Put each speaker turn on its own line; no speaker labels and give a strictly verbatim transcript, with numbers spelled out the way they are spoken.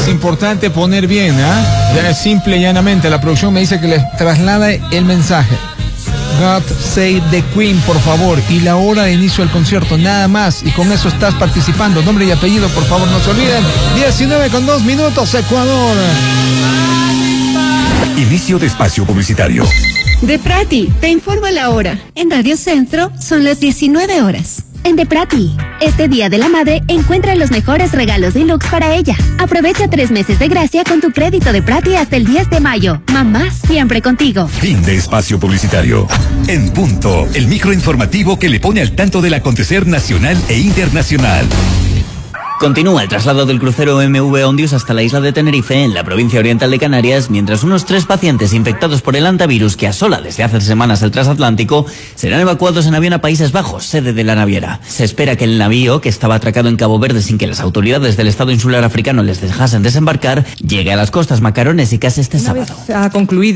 Es importante poner bien, ¿ah? ¿eh? Simple y llanamente, la producción me dice que les traslada el mensaje. God Save the Queen, por favor, y la hora de inicio del concierto, nada más, y con eso estás participando. Nombre y apellido, por favor, no se olviden. diecinueve con dos minutos, Ecuador.
Inicio de espacio publicitario.
Deprati, te informo la hora. En Radio Centro son las diecinueve horas. En Deprati, este Día de la Madre encuentra los mejores regalos deluxe para ella. Aprovecha tres meses de gracia con tu crédito Deprati hasta el diez de mayo. Mamá siempre contigo.
Fin de espacio publicitario. En punto, el microinformativo que le pone al tanto del acontecer nacional e internacional.
Continúa el traslado del crucero M V Ondius hasta la isla de Tenerife, en la provincia oriental de Canarias, mientras unos tres pacientes infectados por el hantavirus que asola desde hace semanas el transatlántico serán evacuados en avión a Países Bajos, sede de la naviera. Se espera que el navío, que estaba atracado en Cabo Verde sin que las autoridades del Estado insular africano les dejasen desembarcar, llegue a las costas macarones y casi este sábado.
Ha concluido